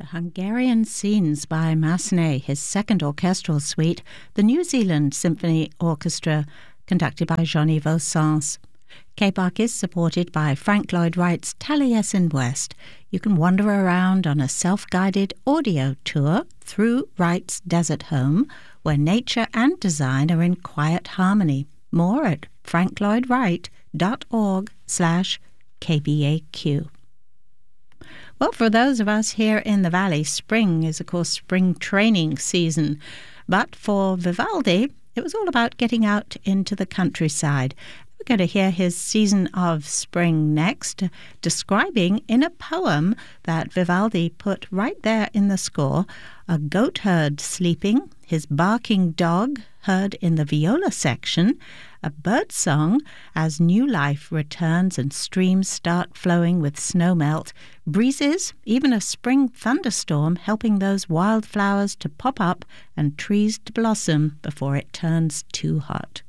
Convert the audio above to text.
Hungarian Scenes by Massenet, his second orchestral suite, the New Zealand Symphony Orchestra, conducted by Jean-Yves Sens. K-Bach is supported by Frank Lloyd Wright's Taliesin West. You can wander around on a self-guided audio tour through Wright's desert home, where nature and design are in quiet harmony. More at franklloydwright.org/KBAQ. Well, for those of us here in the Valley, spring is, of course, spring training season. But for Vivaldi, it was all about getting out into the countryside. We're going to hear his Season of Spring next, describing in a poem that Vivaldi put right there in the score, a goat herd sleeping, his barking dog heard in the viola section, a bird song as new life returns and streams start flowing with snow melt, breezes, even a spring thunderstorm helping those wildflowers to pop up and trees to blossom before it turns too hot.